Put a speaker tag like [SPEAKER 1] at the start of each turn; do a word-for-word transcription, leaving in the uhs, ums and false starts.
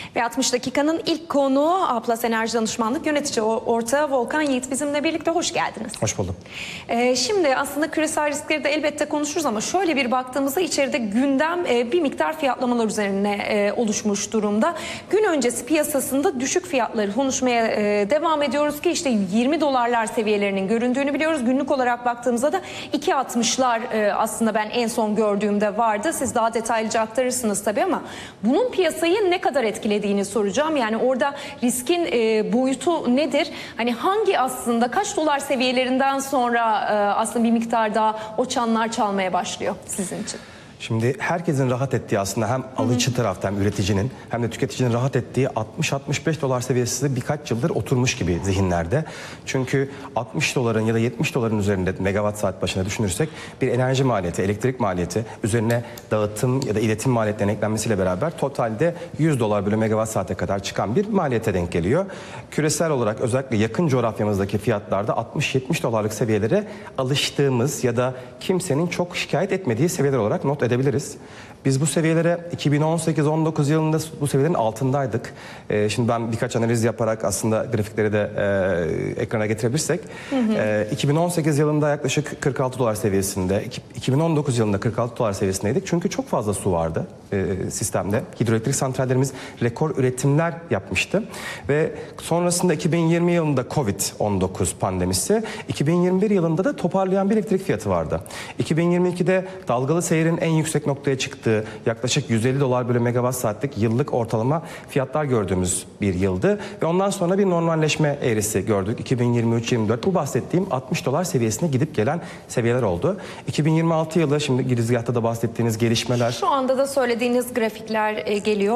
[SPEAKER 1] Ve altmış dakikanın ilk konuğu A Plus Enerji Danışmanlık Yönetici Ortağı Volkan Yiğit bizimle birlikte. Hoş geldiniz.
[SPEAKER 2] Hoş buldum.
[SPEAKER 1] Ee, şimdi aslında küresel riskleri de elbette konuşuruz ama şöyle bir baktığımızda içeride gündem e, bir miktar fiyatlamalar üzerine e, oluşmuş durumda. Gün öncesi piyasasında düşük fiyatları konuşmaya e, devam ediyoruz ki işte yirmi dolarlar seviyelerinin göründüğünü biliyoruz. Günlük olarak baktığımızda da iki altmışlar e, aslında ben en son gördüğümde vardı. Siz daha detaylıca aktarırsınız tabii ama bunun piyasayı ne kadar etkilediğini soracağım. Yani orada riskin e, boyutu nedir? Hani hangi aslında kaç dolar seviyelerinden sonra e, aslında bir miktar daha o çanlar çalmaya başlıyor sizin için?
[SPEAKER 2] Şimdi herkesin rahat ettiği aslında hem alıcı taraftan üreticinin hem de tüketicinin rahat ettiği altmış altmış beş dolar seviyesi birkaç yıldır oturmuş gibi zihinlerde. Çünkü altmış doların ya da yetmiş doların üzerinde megawatt saat başına düşünürsek bir enerji maliyeti, elektrik maliyeti üzerine dağıtım ya da iletim maliyetlerinin eklenmesiyle beraber totalde yüz dolar bölü megawatt saate kadar çıkan bir maliyete denk geliyor. Küresel olarak özellikle yakın coğrafyamızdaki fiyatlarda altmış yetmiş dolarlık seviyelere alıştığımız ya da kimsenin çok şikayet etmediği seviyeler olarak not edebiliriz. Biz bu seviyelere iki bin on sekiz on dokuz yılında bu seviyelerin altındaydık. Ee, şimdi ben birkaç analiz yaparak aslında grafikleri de e, ekrana getirebilirsek. Hı hı. E, iki bin on sekiz yılında yaklaşık kırk altı dolar seviyesinde, iki bin on dokuz yılında kırk altı dolar seviyesindeydik. Çünkü çok fazla su vardı e, sistemde. Hidroelektrik santrallerimiz rekor üretimler yapmıştı. Ve sonrasında iki bin yirmi yılında Covid on dokuz pandemisi, iki bin yirmi bir yılında da toparlayan bir elektrik fiyatı vardı. iki bin yirmi ikide dalgalı seyrin en yüksek noktaya çıktığı yaklaşık yüz elli dolar bölü megawatt saatlik yıllık ortalama fiyatlar gördüğümüz bir yıldı. Ve ondan sonra bir normalleşme eğrisi gördük. iki bin yirmi üç yirmi dört bu bahsettiğim altmış dolar seviyesine gidip gelen seviyeler oldu. iki bin yirmi altı yılı şimdi girizgahta da bahsettiğiniz gelişmeler.
[SPEAKER 1] Şu anda da söylediğiniz grafikler geliyor.